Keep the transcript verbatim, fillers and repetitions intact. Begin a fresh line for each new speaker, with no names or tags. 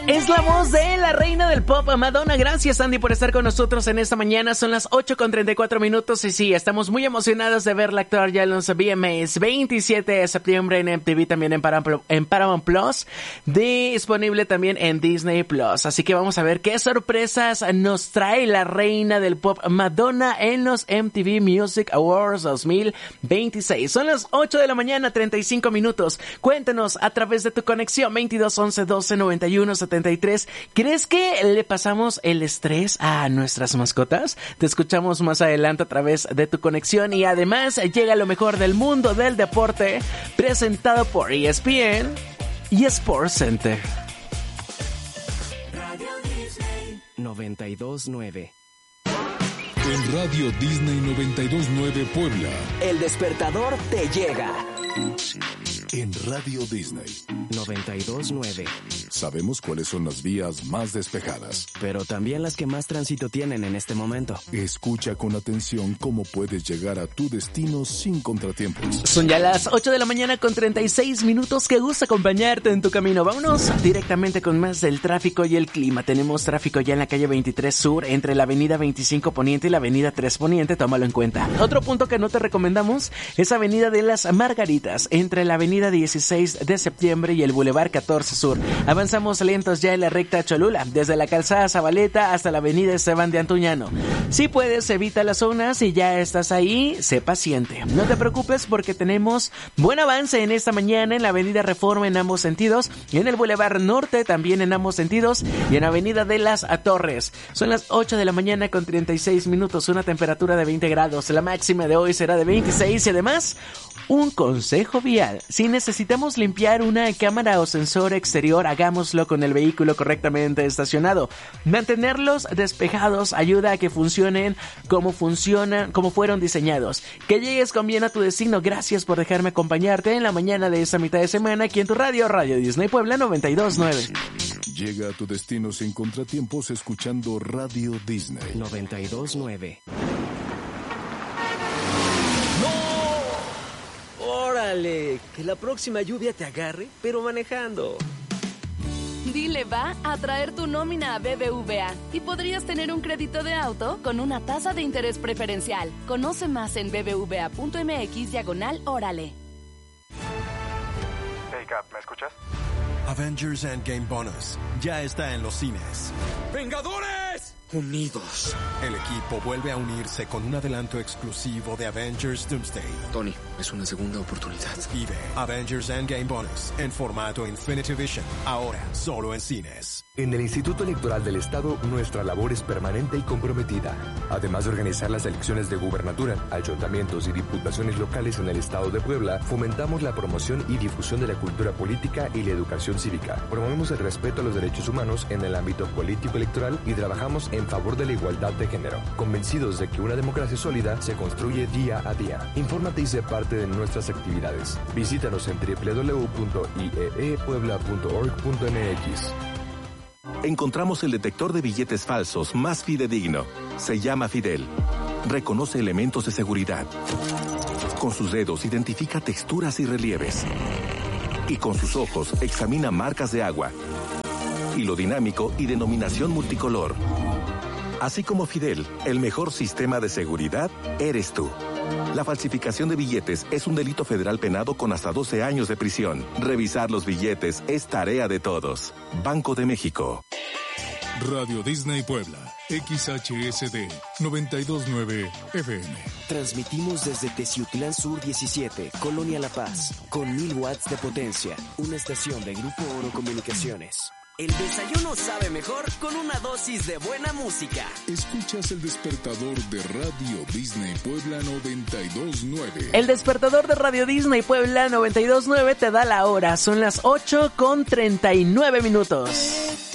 Es la voz de la reina del pop, Madonna. Gracias, Andy, por estar con nosotros en esta mañana. Son las ocho con treinta y cuatro minutos y sí, estamos muy emocionados de verla actuar ya en los V M As. veintisiete de septiembre en M T V, también en Paramount, en Paramount Plus, disponible también en Disney Plus. Así que vamos a ver qué sorpresas nos trae la reina del pop, Madonna, en los M T V Music Awards dos mil veintiséis. Son las ocho de la mañana, treinta y cinco minutos. Cuéntanos a través de tu conexión veintidós once doce noventa y uno setenta y tres. ¿Crees que le pasamos el estrés a nuestras mascotas? Te escuchamos más adelante a través de tu conexión y además llega lo mejor del mundo del deporte presentado por E S P N y Sports Center.
Radio Disney noventa y dos nueve.
En Radio Disney noventa y dos nueve Puebla,
El despertador te llega.
En Radio Disney
noventa y dos nueve.
sabemos cuáles son las vías más despejadas,
pero también las que más tránsito tienen en este momento.
Escucha con atención cómo puedes llegar a tu destino sin contratiempos.
Son ya las ocho de la mañana con treinta y seis minutos. Qué gusto acompañarte en tu camino. Vámonos directamente con más del tráfico y el clima. Tenemos tráfico ya en la calle veintitrés Sur, entre la avenida veinticinco Poniente y la avenida tres Poniente. Tómalo en cuenta. Otro punto que no te recomendamos es avenida de las Margaritas, entre la avenida dieciséis de septiembre y el Boulevard catorce Sur. Avanzamos lentos ya en la recta Cholula, desde la calzada Zabaleta hasta la avenida Esteban de Antuñano. Si puedes, evita las zonas. Si ya estás ahí, sé paciente. No te preocupes porque tenemos buen avance en esta mañana en la avenida Reforma en ambos sentidos, y en el Boulevard Norte también en ambos sentidos, y en la avenida de las Torres. Son las ocho de la mañana con treinta y seis minutos, una temperatura de veinte grados. La máxima de hoy será de veintiséis y además, un consejo vial. Si necesitamos limpiar una cámara o sensor exterior, hagámoslo con el vehículo correctamente estacionado. Mantenerlos despejados ayuda a que funcionen como funcionan, como fueron diseñados. Que llegues con bien a tu destino. Gracias por dejarme acompañarte en la mañana de esta mitad de semana aquí en tu radio, Radio Disney Puebla noventa y dos nueve.
Llega a tu destino sin contratiempos escuchando Radio Disney
noventa y dos nueve.
¡Órale! Que la próxima lluvia te agarre, pero manejando.
Dile va a traer tu nómina a B B V A y podrías tener un crédito de auto con una tasa de interés preferencial. Conoce más en bbva.mx diagonal órale.
Hey Cap, ¿me escuchas?
Avengers Endgame Bonus ya está en los cines.
¡Vengadores! Unidos.
El equipo vuelve a unirse con un adelanto exclusivo de Avengers Doomsday.
Tony, es una segunda oportunidad.
Vive Avengers Endgame Bonus en formato Infinity Vision, ahora solo en cines.
En el Instituto Electoral del Estado, nuestra labor es permanente y comprometida. Además de organizar las elecciones de gubernatura, ayuntamientos y diputaciones locales en el Estado de Puebla, fomentamos la promoción y difusión de la cultura política y la educación cívica. Promovemos el respeto a los derechos humanos en el ámbito político-electoral y trabajamos en favor de la igualdad de género, convencidos de que una democracia sólida se construye día a día. Infórmate y sé parte de nuestras actividades. Visítanos en doble u doble u doble u punto i e e puebla punto org punto m x.
Encontramos el detector de billetes falsos más fidedigno. Se llama Fidel. Reconoce elementos de seguridad. Con sus dedos identifica texturas y relieves. Y con sus ojos examina marcas de agua. Hilo dinámico y denominación multicolor. Así como Fidel, el mejor sistema de seguridad eres tú. La falsificación de billetes es un delito federal penado con hasta doce años de prisión. Revisar los billetes es tarea de todos. Banco de México.
Radio Disney Puebla, X H S D noventa y dos nueve F M.
Transmitimos desde Teciutlán Sur diecisiete, Colonia La Paz, con mil watts de potencia. Una estación de Grupo Oro Comunicaciones.
El desayuno sabe mejor con una dosis de buena música.
Escuchas el despertador de Radio Disney Puebla noventa y dos nueve.
El despertador de Radio Disney Puebla noventa y dos nueve te da la hora. Son las ocho con treinta y nueve minutos.